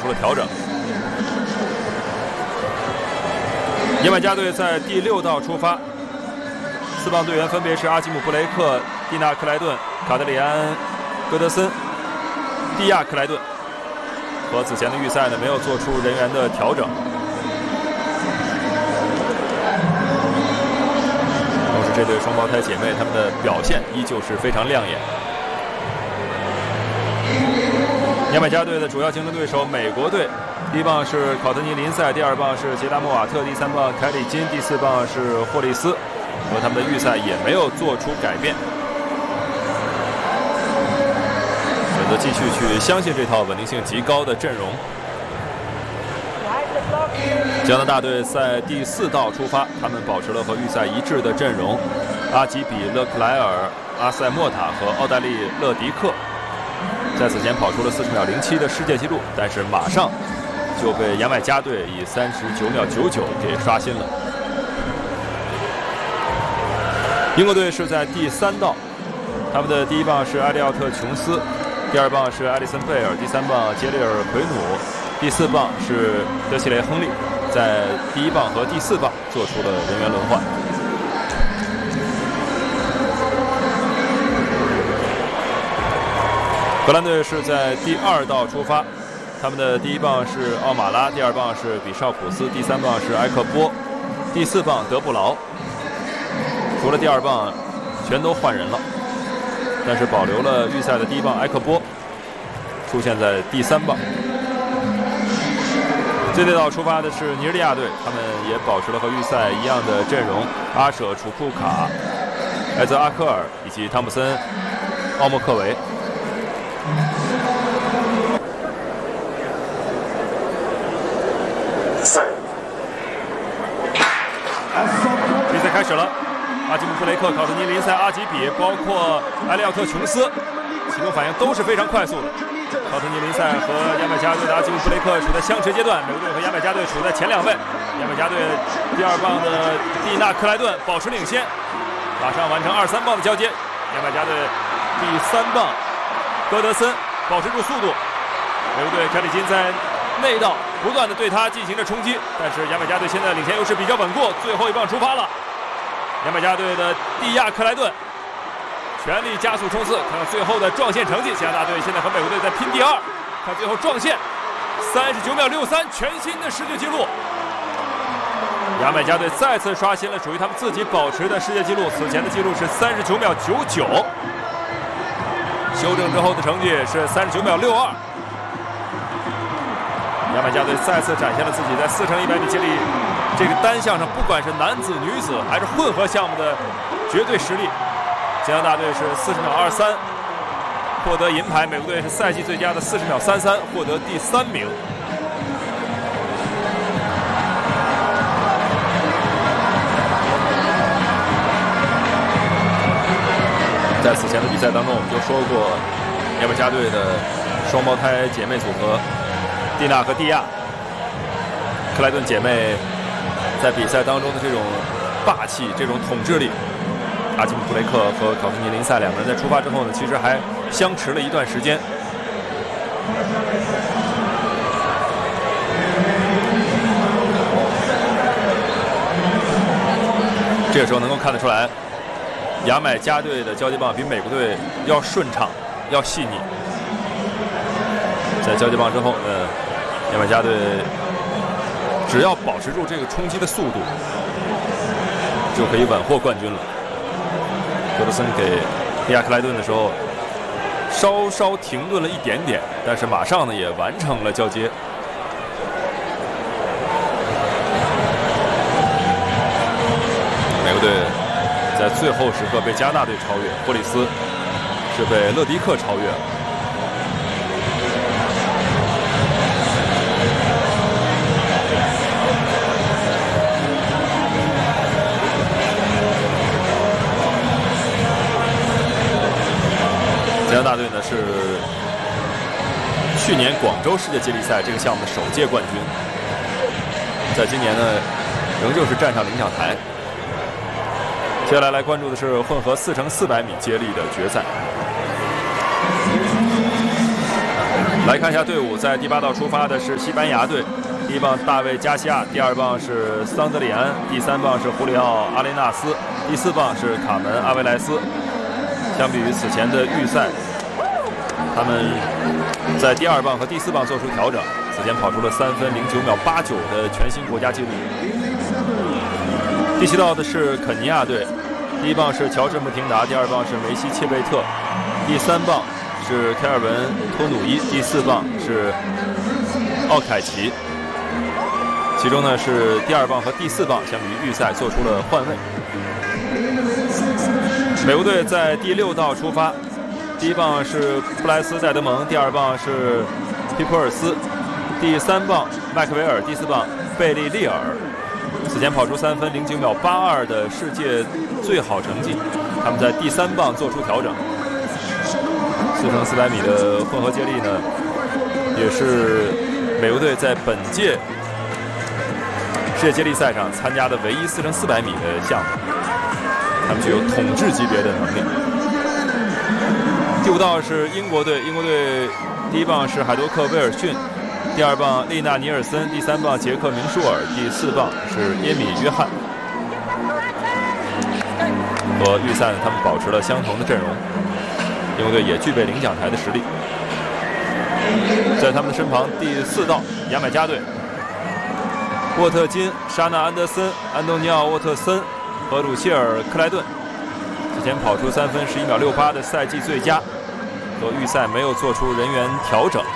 出了调整。牙买加队在第6道出发，4棒队员分别是阿基姆·布雷克、蒂纳·克莱顿、卡德里安·戈德森、蒂亚·克莱顿。和此前的预赛呢，没有做出人员的调整。同时，这对双胞胎姐妹她们的表现依旧是非常亮眼。牙买加队的主要竞争对手美国队，第1棒是考特尼·林赛，第2棒是杰达·莫瓦特，第3棒凯里金，第4棒是霍利斯，和他们的预赛也没有做出改变。选择继续去相信这套稳定性极高的阵容。加拿大队在第4道出发，他们保持了和预赛一致的阵容，阿吉比、勒克莱尔、阿塞莫塔和奥黛丽·勒迪克。在此前跑出了40秒07的世界纪录，但是马上就被牙买加队以39秒99给刷新了。英国队是在第3道，他们的第1棒是埃利奥特·琼斯，第2棒是艾利森·贝尔，第3棒杰里尔·奎努，第4棒是德西雷·亨利，在第1棒和第4棒做出了人员轮换。荷兰队是在第2道出发，他们的第1棒是奥马拉，第2棒是比绍普斯，第3棒是埃克波，第4棒德布劳。除了第2棒，全都换人了，但是保留了预赛的第1棒埃克波，出现在第3棒。最内道出发的是尼日利亚队，他们也保持了和预赛一样的阵容，阿舍、楚库卡、埃泽阿科尔以及汤普森、奥莫克维。比赛开始了，阿基姆·布雷克、考特尼·林赛、阿吉比，包括埃利奥特·琼斯，启动反应都是非常快速的。考特尼·林赛和牙买加队的阿基姆·布雷克处在相持阶段，美国队和牙买加队处在前2位。牙买加队第2棒的蒂纳·克莱顿保持领先，马上完成2、3棒的交接。牙买加队第3棒戈德森保持住速度，美国队凯里金在内道不断的对他进行着冲击，但是牙买加队现在领先优势比较稳固。最后1棒出发了，牙买加队的蒂亚·克莱顿全力加速冲刺，看看最后的撞线成绩。加拿大队现在和美国队在拼第2，看最后撞线39秒63，全新的世界纪录。牙买加队再次刷新了属于他们自己保持的世界纪录，此前的纪录是39秒99，修正之后的成绩是39秒62。牙买加队再次展现了自己在4乘100米接力这个单项上，不管是男子、女子还是混合项目的绝对实力。加拿大队是40秒23获得银牌，美国队是赛季最佳的40秒33获得第3名。在此前的比赛当中，我们就说过，牙买加队的双胞胎姐妹组合蒂娜和蒂亚克莱顿姐妹在比赛当中的这种霸气、这种统治力，阿基姆·布雷克和考特尼·林赛2个人在出发之后呢，其实还相持了一段时间。这个时候能够看得出来，牙买加队的交接棒比美国队要顺畅，要细腻。在交接棒之后，牙买加队只要保持住这个冲击的速度，就可以稳获冠军了。戈德森给蒂亚克莱顿的时候，稍稍停顿了一点点，但是马上呢也完成了交接。美国队在最后时刻被加拿大队超越，霍里斯是被勒迪克超越了。加拿大队呢是去年广州世界接力赛这个项目的首届冠军，在今年呢仍旧是站上领奖台。接下来来关注的是混合4乘400米接力的决赛。 来看一下队伍，在第8道出发的是西班牙队，第1棒大卫加西亚，第2棒是桑德里安，第3棒是胡里奥阿雷纳斯，第4棒是卡门阿维莱斯。相比于此前的预赛，他们在第2棒和第4棒做出调整，此前跑出了3分09秒89的全新国家纪录。第7道的是肯尼亚队，第1棒是乔治穆廷达，第2棒是梅西切贝特，第3棒是凯尔文托努伊，第4棒是奥凯奇。其中呢是第2棒和第4棒相比于预赛做出了换位。美国队在第6道出发，第1棒是布莱斯戴德蒙，第2棒是皮普尔斯，第3棒麦克维尔，第4棒贝利利尔。此前跑出3分09秒82的世界最好成绩，他们在第3棒做出调整。4乘400米的混合接力呢，也是美国队在本届世界接力赛上参加的唯一4乘400米的项目，他们具有统治级别的能力。第5道是英国队，英国队第1棒是海多克·威尔逊，第2棒丽娜·尼尔森，第3棒杰克·明舒尔，第4棒是耶米·约翰。和预赛他们保持了相同的阵容，英国队也具备领奖台的实力。在他们的身旁，第4道牙买加队，沃特金、莎娜·安德森、安东尼奥·沃特森和鲁谢尔·克莱顿，之前跑出3分11秒68的赛季最佳，和预赛没有做出人员调整。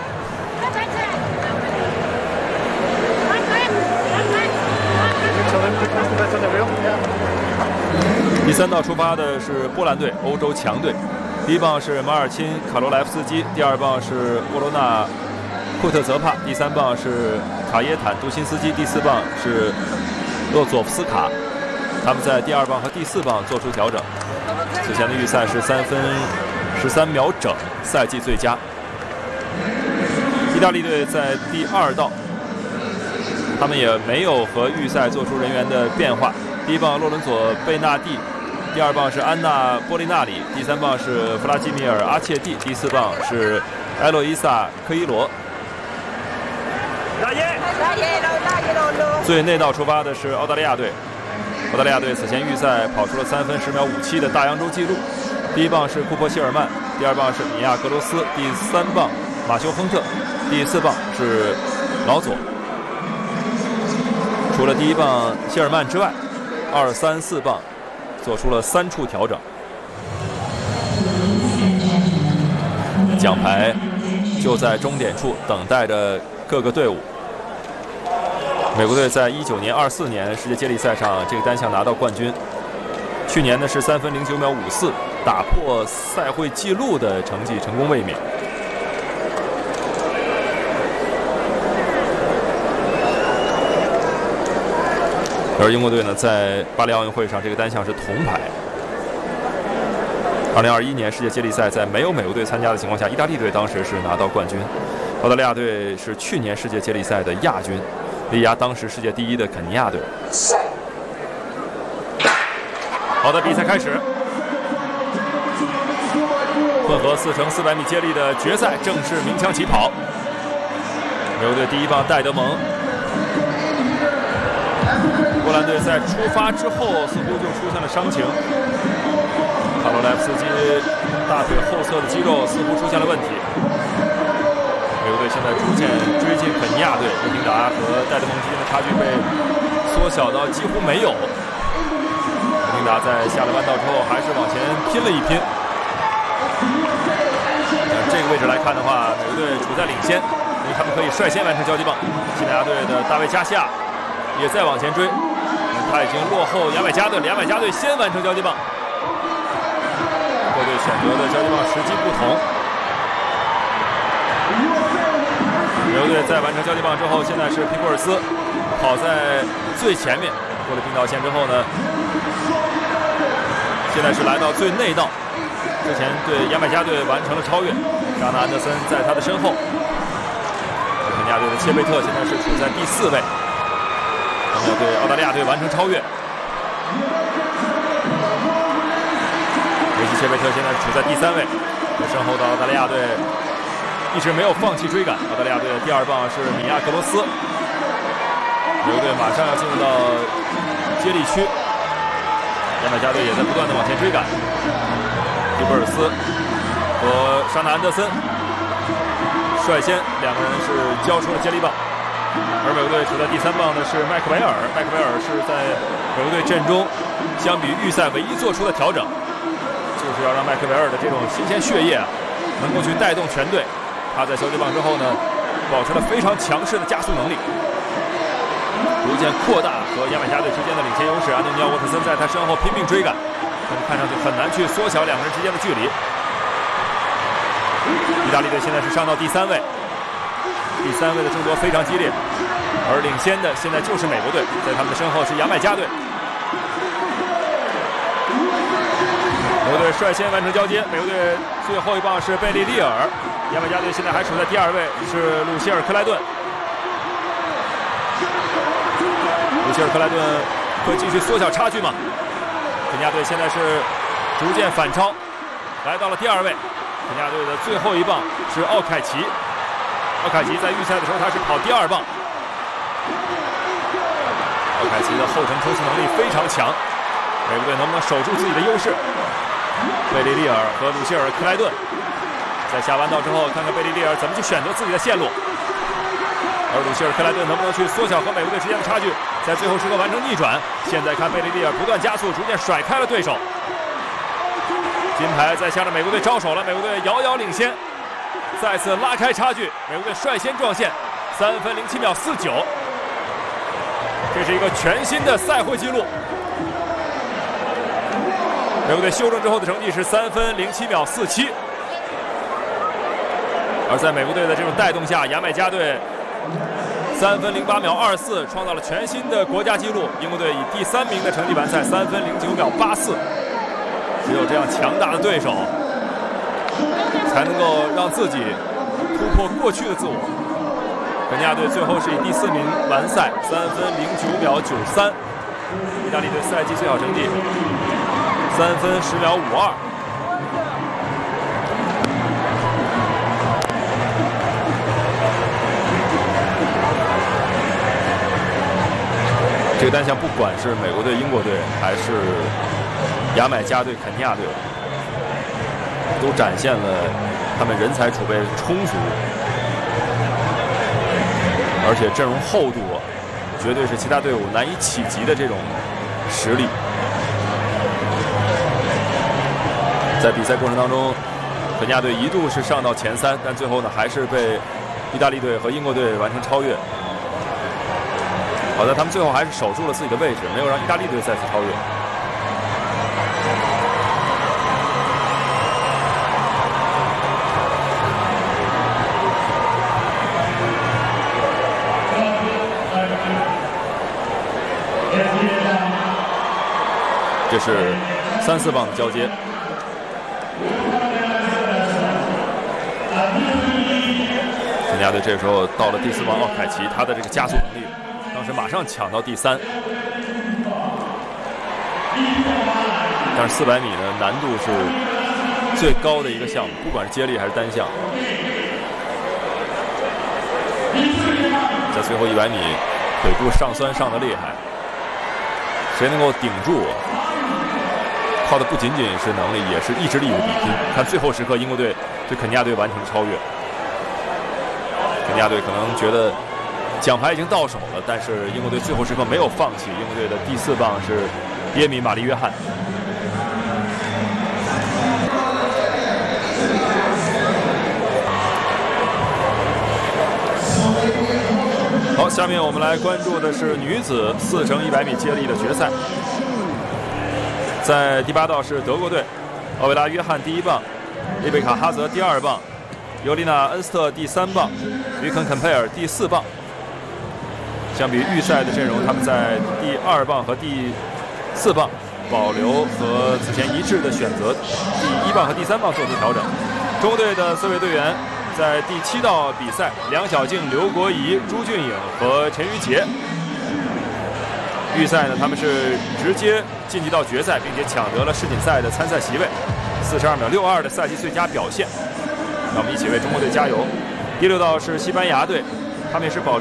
第3道出发的是波兰队，欧洲强队。第1棒是马尔钦·卡罗莱夫斯基，第2棒是沃罗纳·库特泽帕，第3棒是卡耶坦·杜辛斯基，第4棒是洛佐夫斯卡。他们在第2棒和第4棒做出调整。此前的预赛是3分13秒整，赛季最佳。意大利队在第2道，他们也没有和预赛做出人员的变化。第1棒洛伦佐·贝纳蒂，第2棒是安娜·波利纳里，第3棒是弗拉基米尔·阿切蒂，第4棒是埃洛伊萨·科伊罗。最内道出发的是澳大利亚队，澳大利亚队此前预赛跑出了3分10秒57的大洋洲纪录。第1棒是库珀希尔曼，第2棒是米亚格罗斯，第3棒马修亨特，第4棒是老佐。除了第1棒希尔曼之外，2、3、4棒做出了3处调整。奖牌就在终点处等待着各个队伍。美国队在19年、24年世界接力赛上这个单项拿到冠军，去年呢是3分09秒54，打破赛会纪录的成绩成功卫冕。而英国队呢，在巴黎奥运会上这个单项是铜牌。2021年世界接力赛在没有美国队参加的情况下，意大利队当时是拿到冠军，澳大利亚队是去年世界接力赛的亚军，力压当时世界第1的肯尼亚队。好的，比赛开始，混合4乘400米接力的决赛正式鸣枪起跑。美国队第1棒戴德蒙。波兰队在出发之后似乎就出现了伤情，卡罗莱夫斯基大腿后侧的肌肉似乎出现了问题。美国队现在逐渐追近肯尼亚队，穆廷达和戴德蒙之间的差距被缩小到几乎没有。穆廷达在下了弯道之后还是往前拼了一拼。这个位置来看的话，美国队处在领先，因为他们可以率先完成交接棒。西班牙队的大卫加西亚也在往前追，他已经落后牙买加队了。牙买加队先完成交接棒，各队选择的交接棒时机不同。美国队在完成交接棒之后，现在是皮普尔斯跑在最前面，过了并道线之后呢，现在是来到最内道，之前对牙买加队完成了超越，扎纳安德森在他的身后。肯尼亚队的切贝特现在是处在第4位。要对澳大利亚队完成超越，梅西切贝特现在处在第3位，身后的澳大利亚队一直没有放弃追赶。澳大利亚队的第2棒是米亚格罗斯，美国队马上要进入到接力区，牙买加队也在不断的往前追赶。迪布尔斯和沙纳安德森率先两个人是交出了接力棒，而美国队处在第3棒的是麦克维尔。麦克维尔是在美国队阵中相比预赛唯一做出的调整，就是要让麦克维尔的这种新鲜血液能够去带动全队。他在小接棒之后呢，保持了非常强势的加速能力，逐渐扩大和牙买加队之间的领先优势。安东尼奥·沃特森在他身后拼命追赶，但是看上去很难去缩小两个人之间的距离。意大利队现在是上到第3位，第3位的争夺非常激烈，而领先的现在就是美国队，在他们的身后是牙买加队。美国队率先完成交接，美国队最后一棒是贝利利尔，牙买加队现在还处在第2位，是鲁希尔克莱顿。鲁希尔克莱顿会继续缩小差距吗？肯尼亚队现在是逐渐反超，来到了第2位。肯尼亚队的最后一棒是奥凯奇，奥凯奇在预赛的时候他是跑第2棒。奥凯奇的后程冲刺能力非常强，美国队能不能守住自己的优势？贝利利尔和鲁希尔克莱顿在下弯道之后，看看贝利利尔怎么去选择自己的线路，而鲁希尔克莱顿能不能去缩小和美国队之间的差距，在最后时刻完成逆转。现在看贝利利尔不断加速，逐渐甩开了对手。金牌在向着美国队招手了，美国队遥遥领先，再次拉开差距，美国队率先撞线，3分07秒49，这是一个全新的赛会纪录。美国队修正之后的成绩是3分07秒47，而在美国队的这种带动下，牙买加队3分08秒24，创造了全新的国家纪录。英国队以第3名的成绩完赛，3分09秒84。只有这样强大的对手，才能够让自己突破过去的自我。肯尼亚队最后是以第4名完赛，3分09秒93。意大利队赛季最好成绩3分10秒52。这个单项不管是美国队、英国队还是牙买加队、肯尼亚队，都展现了他们人才储备充足，而且阵容厚度绝对是其他队伍难以企及的这种实力。在比赛过程当中，肯尼亚队一度是上到前3，但最后呢还是被意大利队和英国队完成超越。好在他们最后还是守住了自己的位置，没有让意大利队再次超越。这是3、4棒的交接。肯尼亚队这时候到了第4棒奥凯奇，他的这个加速能力，当时马上抢到第3。但是400米的难度是最高的一个项目，不管是接力还是单项。在最后100米，腿部上酸上的厉害，谁能够顶住？靠的不仅仅是能力，也是意志力的比拼。看最后时刻，英国队对肯尼亚队完成超越。肯尼亚队可能觉得奖牌已经到手了，但是英国队最后时刻没有放弃。英国队的第4棒是耶米·玛丽·约翰。好，下面我们来关注的是女子4乘100米接力的决赛。在第8道是德国队，奥维拉·约翰第1棒，丽贝卡·哈泽第2棒，尤丽娜·恩斯特第3棒，于肯·肯佩尔第4棒。相比预赛的阵容，他们在第2棒和第4棒保留和此前一致的选择，第1棒和第3棒做出调整。中国队的4位队员在第7道比赛，梁晓静、刘国怡、朱俊颖和陈瑜杰。预赛呢，他们是直接晋级到决赛，并且抢得了世锦赛的参赛席位，42秒62的赛季最佳表现。让我们一起为中国队加油！ 第6道是西班牙队，他们也是保